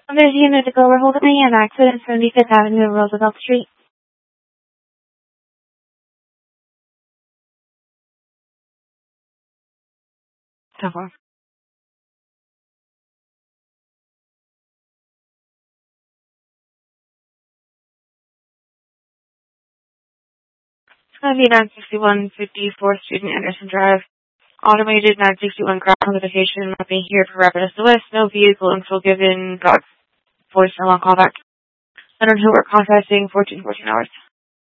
There's a unit to go. We're holding an accident 75th Avenue and Roosevelt Street. So far. It's going to be 961 54th Street and Anderson Drive. Automated 961 ground notification. Nothing here for Rapid SOS. No vehicle info given. Got voice and long callback. Leonard Hilbert processing 14 hours.